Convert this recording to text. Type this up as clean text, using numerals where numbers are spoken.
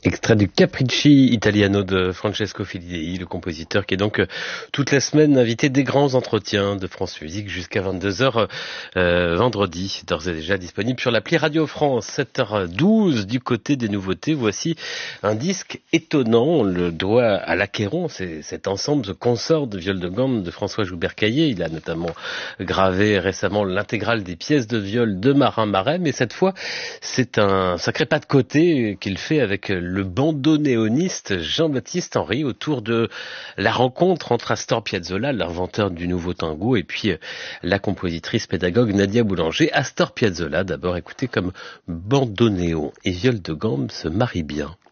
Extrait du Capricci Italiano de Francesco Filidei, le compositeur qui est donc toute la semaine invité des grands entretiens de France Musique jusqu'à 22h vendredi, d'ores et déjà disponible sur l'appli Radio France. 7h12 du côté des nouveautés, voici un disque étonnant, on le doit à l'Achéron, c'est cet ensemble, ce consort de viol de gamme de François Joubert-Caillé. Il a notamment gravé récemment l'intégrale des pièces de viol de Marin Marais, mais cette fois c'est un sacré pas de côté qu'il fait avec le bandonéoniste Jean-Baptiste Henry autour de la rencontre entre Astor Piazzolla, l'inventeur du nouveau tango, et puis la compositrice pédagogue Nadia Boulanger. Astor Piazzolla, d'abord, écoutez comme bandonéon et viol de gamme se marient bien.